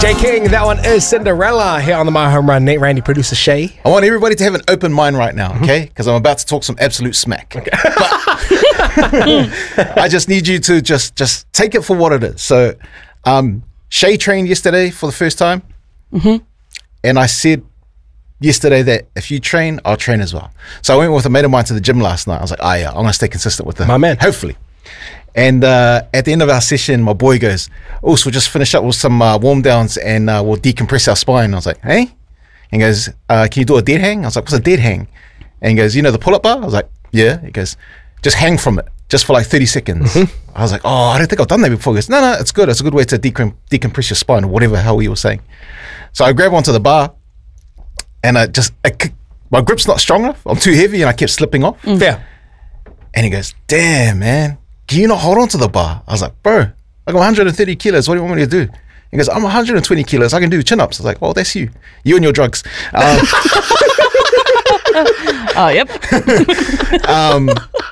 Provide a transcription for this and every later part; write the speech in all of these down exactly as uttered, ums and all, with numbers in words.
Jay King, that one is Cinderella here on the My Home Run. Nate Randy, producer Shay. I want everybody to have an open mind right now, okay? Because I'm about to talk some absolute smack. Okay. But I just need you to just just take it for what it is. So, um, Shay trained yesterday for the first time. Mm-hmm. And I said yesterday that if you train, I'll train as well. So I went with a mate of mine to the gym last night. I was like, oh yeah, I'm going to stay consistent with them. My man. Hopefully. And uh, at the end of our session, my boy goes, oh, so we'll just finish up with some uh, warm downs and uh, we'll decompress our spine. I was like, hey? And he goes, uh, can you do a dead hang? I was like, what's a dead hang? And he goes, you know the pull-up bar? I was like, yeah. He goes, just hang from it, just for like thirty seconds. Mm-hmm. I was like, oh, I don't think I've done that before. He goes, no, no, it's good. It's a good way to decom- decompress your spine or whatever the hell he was saying. So I grab onto the bar and I just, I, my grip's not strong enough. I'm too heavy and I kept slipping off. Mm. Yeah. And he goes, damn, man. Can you not hold on to the bar? I was like, bro, I got one hundred thirty kilos. What do you want me to do? He goes, I'm one hundred twenty kilos. I can do chin-ups. I was like, oh, that's you. You and your drugs. Um, oh, yep. um,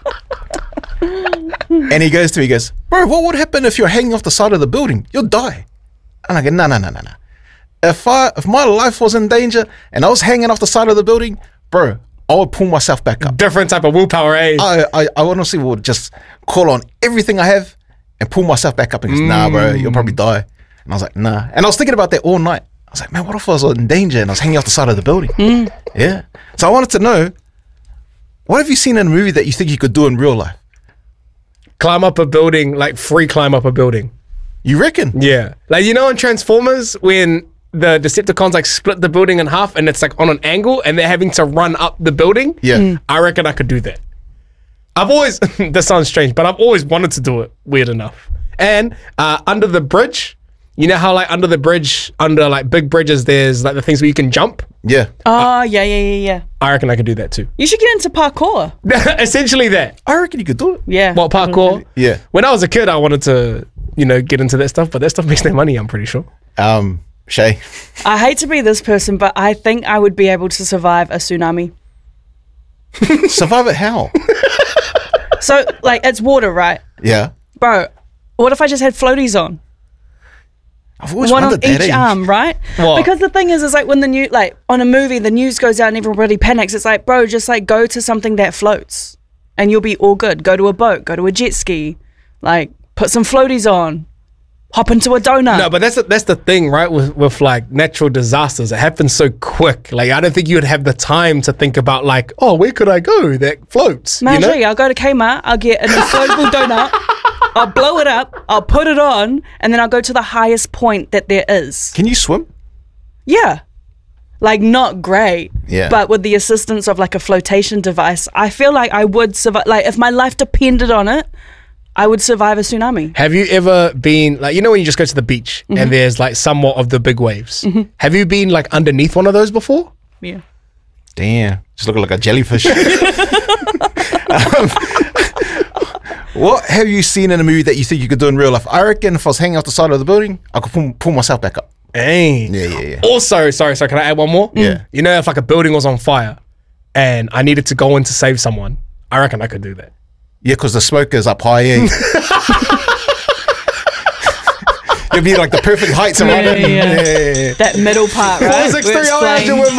and he goes to me, he goes, bro, what would happen if you're hanging off the side of the building? You'll die. And I go, no, no, no, no, no. If, I, if my life was in danger and I was hanging off the side of the building, bro, I would pull myself back up. Different type of willpower, eh? I, I, I honestly would just call on everything I have and pull myself back up and go, mm. nah, bro, you'll probably die. And I was like, nah. And I was thinking about that all night. I was like, man, what if I was in danger and I was hanging off the side of the building? Mm. Yeah. So I wanted to know, what have you seen in a movie that you think you could do in real life? Climb up a building, like free climb up a building. You reckon? Yeah. Like, you know in Transformers when the Decepticons like split the building in half and it's like on an angle and they're having to run up the building? Yeah. Mm. I reckon I could do that. I've always, this sounds strange, but I've always wanted to do it, weird enough. And uh, under the bridge, you know how like under the bridge, under like big bridges, there's like the things where you can jump? Yeah. Oh, uh, yeah, yeah, yeah, yeah. I reckon I could do that too. You should get into parkour. Essentially that. I reckon you could do it. Yeah. What, parkour? Yeah. When I was a kid, I wanted to, you know, get into that stuff, but that stuff makes no money, I'm pretty sure. Um, Shay? I hate to be this person, but I think I would be able to survive a tsunami. Survive it how? So, like, it's water, right? Yeah. Bro, what if I just had floaties on? I've always One on wondered that, each eh? arm, right? What? Because the thing is, is like when the new, like on a movie, the news goes out and everybody panics. It's like, bro, just like go to something that floats and you'll be all good. Go to a boat, go to a jet ski, like put some floaties on, hop into a donut. No, but that's the, that's the thing, right? With with like natural disasters, it happens so quick. Like I don't think you would have the time to think about like, oh, where could I go that floats? Man, you know? I'll go to Kmart, I'll get an inflatable donut, I'll blow it up, I'll put it on, and then I'll go to the highest point that there is. Can you swim? Yeah. Like not great, yeah. But with the assistance of like a flotation device, I feel like I would survive. Like if my life depended on it, I would survive a tsunami. Have you ever been, like, you know when you just go to the beach mm-hmm. and there's like somewhat of the big waves? Mm-hmm. Have you been like underneath one of those before? Yeah. Damn. Just looking like a jellyfish. um, what have you seen in a movie that you think you could do in real life? I reckon if I was hanging off the side of the building, I could pull, pull myself back up. Hey. Yeah, yeah, yeah. Also, sorry, sorry, can I add one more? Yeah. You know, if like a building was on fire and I needed to go in to save someone, I reckon I could do that. Yeah, because the smoke is up high. Yeah. You'd be like the perfect height to run in. Yeah, yeah, yeah. That middle part, right? four six three, I'll